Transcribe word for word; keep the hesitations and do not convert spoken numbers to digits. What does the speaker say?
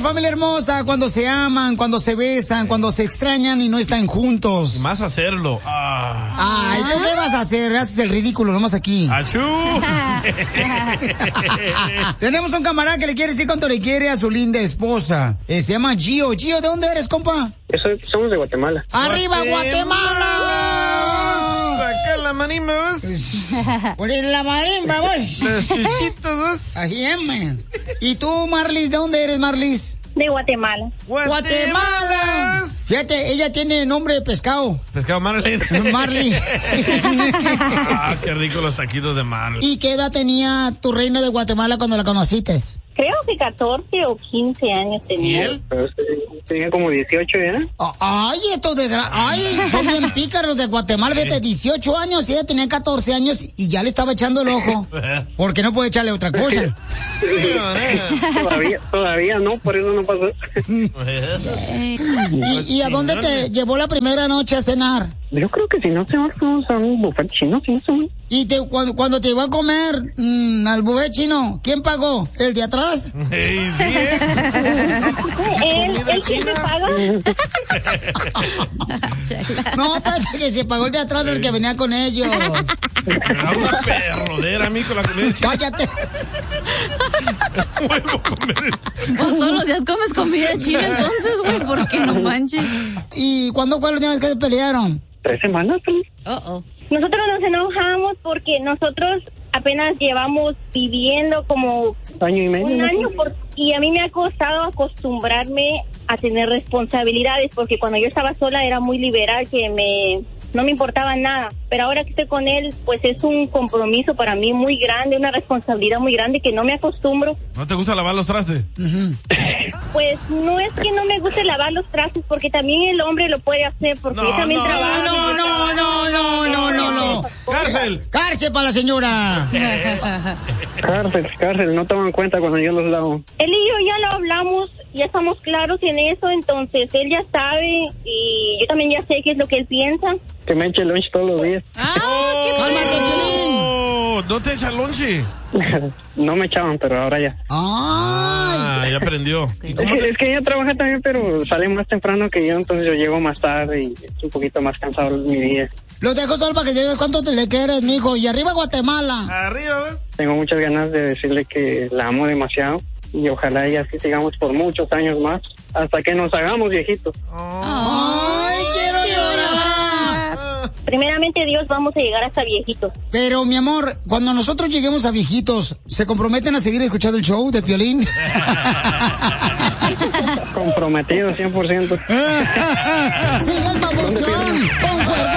amor, familia hermosa, cuando se aman, cuando se besan, cuando se extrañan y no están juntos. Y más hacerlo. Ah. Ay, ¿tú qué vas a hacer? Haces el ridículo nomás aquí. ¡Achú! Tenemos un camarada que le quiere decir cuánto le quiere a su linda esposa. Eh, se llama Gio. Gio, ¿de dónde eres, compa? Eso, somos de Guatemala. ¡Arriba, Guatemala! ¡Saca la marimba, vos! ¡Poner la marimba, vos! ¡Los chuchitos, vos! Así es, man. ¿Y tú, Marlis, de dónde eres, Marlis? De Guatemala. ¡Guatemala! Fíjate, ella tiene nombre de pescado. Pescado Marley. Marley. Ah, qué rico los taquitos de Marley. ¿Y qué edad tenía tu reina de Guatemala cuando la conociste? Creo que catorce o quince años tenía. ¿Y él? Tenía como dieciocho, ¿ya? Ay, estos de... Ay, son bien pícaros de Guatemala. Fíjate, dieciocho años y ella tenía catorce años y ya le estaba echando el ojo. Porque no puede echarle otra cosa. todavía, todavía no, por eso no pasó. ¿Y, ¿Y a dónde te llevó la primera noche a cenar? Yo creo que si no se fuimos a un buffet chino, si no se ¿Y te, cuando, cuando te iba a comer mmm, al buffet chino, quién pagó? ¿El de atrás? Hey, sí, ¿eh? ¿Él, él siempre paga? No, pues que se pagó el de atrás del que venía con ellos. Era una perrodera, mijo, la comida china. Cállate. Vuelvo a comer. Pues todos los días comes comida china, entonces, güey, ¿por qué no manches? ¿Y cuándo fue la última vez que se pelearon? Tres semanas, ¿sí? Oh, oh. Nosotros nos enojamos porque nosotros apenas llevamos viviendo como Año y medio. un ¿no? año por, y a mí me ha costado acostumbrarme a tener responsabilidades porque cuando yo estaba sola era muy liberal, que me no me importaba nada, pero ahora que estoy con él pues es un compromiso para mí muy grande, una responsabilidad muy grande que no me acostumbro. ¿No te gusta lavar los trastes? Uh-huh. Pues no es que no me guste lavar los trastes porque también el hombre lo puede hacer porque No, él también no, trabaja. No, no, no, no, no, no, no. ¡Cárcel! ¡Cárcel para la señora! Cárcel, cárcel, no toman cuenta cuando yo los lavo. Él y yo ya lo hablamos, ya estamos claros en eso, entonces él ya sabe y yo también ya sé qué es lo que él piensa. Que me eche lunch todos los días. ¡Ah, qué ¡Cálmate, Piolín! Oh, ¿no te echa lonche? No me echaban, pero ahora ya. ¡Ay! Ah, ya aprendió. ¿Y Es cómo que, te... es que ella trabaja también, pero sale más temprano que yo, entonces yo llego más tarde y es un poquito más cansado mi día. Los dejo solo para que se veas cuánto te le quieres, mijo. Y arriba Guatemala. Arriba, ¿ves? Tengo muchas ganas de decirle que la amo demasiado y ojalá y así sigamos por muchos años más, hasta que nos hagamos viejitos. ¡Ay, quiero llorar! Primeramente Dios, vamos a llegar hasta viejitos. Pero, mi amor, cuando nosotros lleguemos a viejitos, ¿se comprometen a seguir escuchando el show de Piolín? Comprometido cien por ciento. ¡Sigue el babuchón! ¡Con fuerza!